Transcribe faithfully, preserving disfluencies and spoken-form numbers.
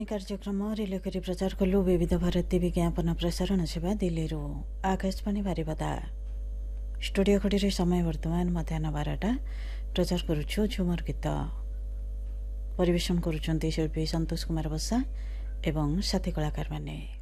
कार्यक्रम रिले गरी प्रचार कलु विविध भारती विज्ञापन प्रसारण सेवा दिल्ली आकाशवाणी बारिपदा स्टूडियो खड़ी समय वर्तमान मध्याह्न बारटा प्रचार करुछु झुमर गीत परिवेशन करुछंती शिल्पी संतोष कुमार बसा एवं साथी कलाकार माने।